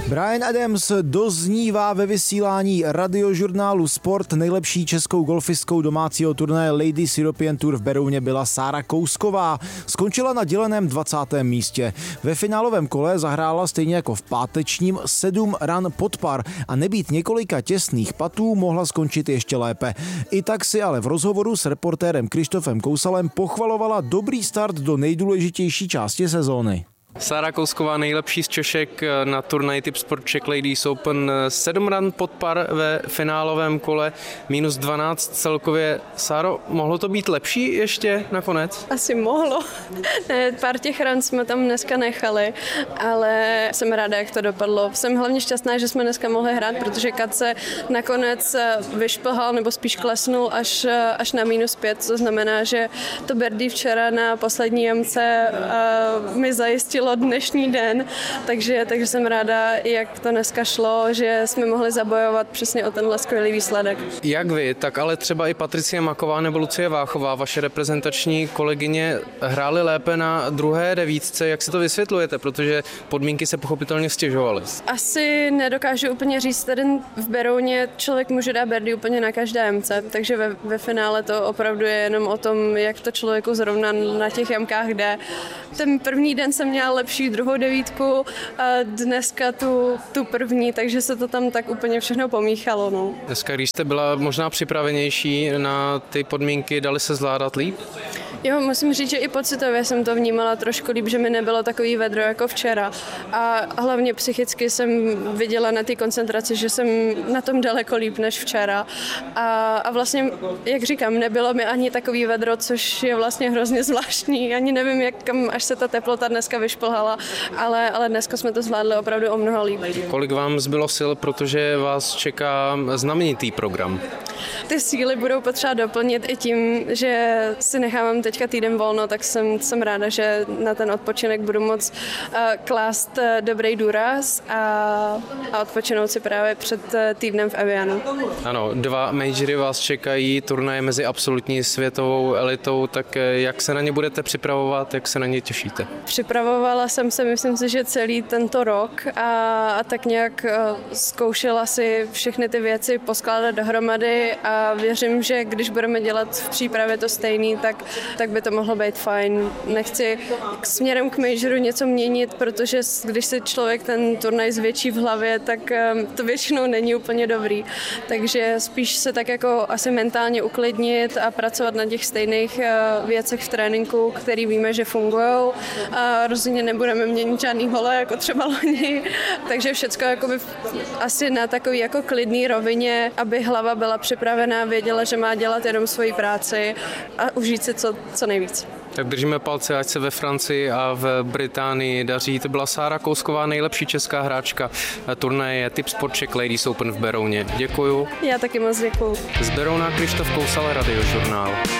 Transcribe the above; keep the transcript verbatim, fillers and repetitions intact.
Bryan Adams doznívá ve vysílání radiožurnálu Sport. Nejlepší českou golfistkou domácího turnaje Ladies European Tour v Berouně byla Sára Kousková. Skončila na děleném dvacátém místě. Ve finálovém kole zahrála stejně jako v pátečním sedm ran pod par a nebýt několika těsných patů mohla skončit ještě lépe. I tak si ale v rozhovoru s reportérem Krištofem Kousalem pochvalovala dobrý start do nejdůležitější části sezóny. Sára Kousková, nejlepší z Češek na turnaji Tip Sport Czech Ladies Open, sedm ran pod par ve finálovém kole, minus dvanáct celkově. Sáro, mohlo to být lepší ještě nakonec? Asi mohlo. Ne, pár těch ran jsme tam dneska nechali, ale jsem ráda, jak to dopadlo. Jsem hlavně šťastná, že jsme dneska mohli hrát, protože Kat se nakonec vyšplhal, nebo spíš klesnul až, až na minus pět, co znamená, že to birdie včera na poslední jamce uh, mi zajistilo dnešní den, takže, takže jsem ráda, jak to dneska šlo, že jsme mohli zabojovat přesně o tenhle skvělý výsledek. Jak vy, tak ale třeba i Patricie Maková nebo Lucie Váchová, vaše reprezentační kolegyně, hrály lépe na druhé devítce. Jak si to vysvětlujete, protože podmínky se pochopitelně stěžovaly? Asi nedokážu úplně říct, tady v Berouně člověk může dát birdie úplně na každé jamce, takže ve, ve finále to opravdu je jenom o tom, jak to člověku zrovna na těch jamkách jde. Ten první den jsem měla lepší druhou devítku a dneska tu, tu první, takže se to tam tak úplně všechno pomíchalo. No. Dneska, když jste byla možná připravenější na ty podmínky, dali se zvládat líp? Jo, musím říct, že i pocitově jsem to vnímala trošku líp, že mi nebylo takový vedro jako včera. A hlavně psychicky jsem viděla na té koncentraci, že jsem na tom daleko líp než včera. A, a vlastně, jak říkám, nebylo mi ani takový vedro, což je vlastně hrozně zvláštní. Ani nevím, jak kam až se ta teplota dneska vyšplhala, ale, ale dneska jsme to zvládli opravdu o mnoho líp. Kolik vám zbylo sil, protože vás čeká znamenitý program? Ty síly budou potřeba doplnit i tím, že si nechávám teďka týden volno, tak jsem, jsem ráda, že na ten odpočinek budu moct uh, klást uh, dobrý důraz a, a odpočinout si právě před uh, týdnem v Evianu. Ano, dva majory vás čekají, turnaje mezi absolutní světovou elitou, tak jak se na ně budete připravovat, jak se na ně těšíte? Připravovala jsem se, myslím si, že celý tento rok a, a tak nějak uh, zkoušela si všechny ty věci poskládat dohromady a věřím, že když budeme dělat v přípravě to stejný, tak, tak by to mohlo být fajn. Nechci k směrem k majoru něco měnit, protože když si člověk ten turnaj zvětší v hlavě, tak um, to většinou není úplně dobrý. Takže spíš se tak jako asi mentálně uklidnit a pracovat na těch stejných uh, věcech v tréninku, který víme, že fungují. A rozhodně nebudeme měnit žádný hole, jako třeba loni. Takže všecko jakoby asi na takový jako klidný rovině, aby hlava byla připravená, věděla, že má dělat jenom svoji práci a užít si co, co nejvíc. Tak držíme palce, ať se ve Francii a v Británii daří. To byla Sára Kousková, nejlepší česká hráčka turnaje Tip Sport Czech Ladies Open v Berouně. Děkuju. Já taky moc děkuju. Z Berouna Krištof Kousal, Radiožurnál.